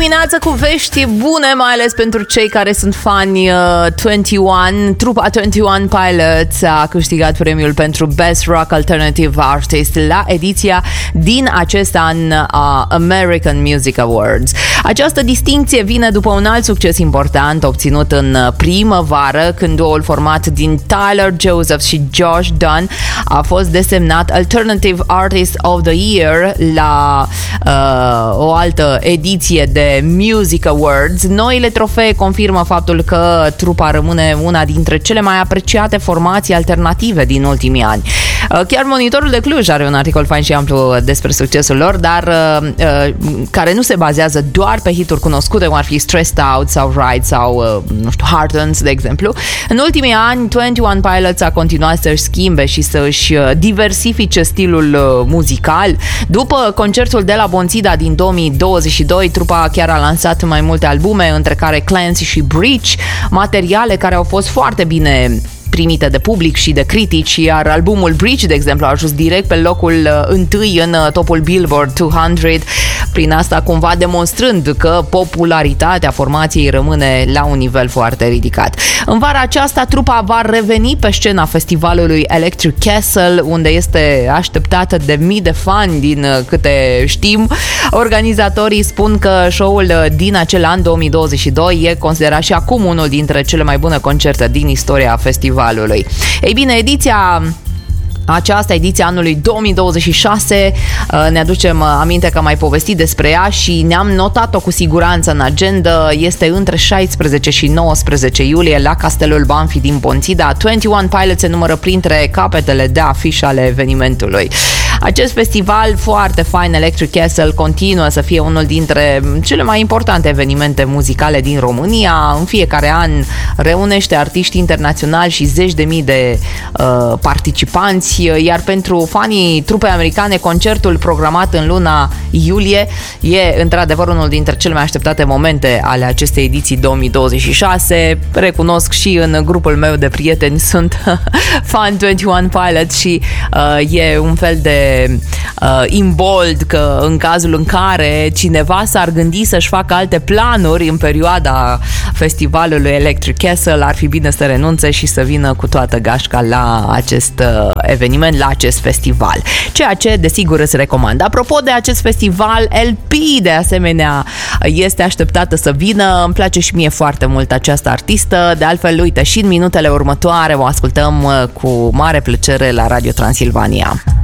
dimineață cu vești bune, mai ales pentru cei care sunt fani 21. Trupa 21 Pilots a câștigat premiul pentru Best Rock Alternative Artist la ediția din acest an a American Music Awards. Această distincție vine după un alt succes important obținut în primăvară, când duoul format din Tyler Joseph și Josh Dun a fost desemnat Alternative Artist of the Year la o altă ediție de Music Awards. Noile trofee confirmă faptul că trupa rămâne una dintre cele mai apreciate formații alternative din ultimii ani. Chiar Monitorul de Cluj are un articol fain și amplu despre succesul lor, dar care nu se bazează doar pe hituri cunoscute, cum ar fi Stressed Out sau Ride sau, nu știu, Heartons, de exemplu. În ultimii ani, 21 Pilots a continuat să-și schimbe și să-și diversifice stilul muzical. După concertul de la Bonțida din 2022, trupa chiar a lansat mai multe albume, între care Clancy și Breach, materiale care au fost foarte bine primite de public și de critici, iar albumul Breach, de exemplu, a ajuns direct pe locul întâi în topul Billboard 200, prin asta cumva demonstrând că popularitatea formației rămâne la un nivel foarte ridicat. În vara aceasta, trupa va reveni pe scena festivalului Electric Castle, unde este așteptată de mii de fani, din câte știm. Organizatorii spun că show-ul din acel an 2022 e considerat și acum unul dintre cele mai bune concerte din istoria festivalului. Ei bine, ediția anului 2026, ne aducem aminte că am mai povestit despre ea și ne-am notat-o cu siguranță în agenda, este între 16 și 19 iulie la Castelul Banfi din Bonțida. 21 Pilots se numără printre capetele de afiș ale evenimentului. Acest festival foarte fain, Electric Castle, continuă să fie unul dintre cele mai importante evenimente muzicale din România. În fiecare an reunește artiști internaționali și zeci de mii de participanți, iar pentru fanii trupei americane, concertul programat în luna iulie e într-adevăr unul dintre cele mai așteptate momente ale acestei ediții 2026. Recunosc, și în grupul meu de prieteni sunt fan 21 Pilots și e un fel de imbold că în cazul în care cineva s-ar gândi să-și facă alte planuri în perioada festivalului Electric Castle, ar fi bine să renunțe și să vină cu toată gașca la acest eveniment, la acest festival. Ceea ce, desigur, îți recomand. Apropo de acest festival, LP, de asemenea, este așteptată să vină. Îmi place și mie foarte mult această artistă. De altfel, uite, și în minutele următoare o ascultăm cu mare plăcere la Radio Transilvania.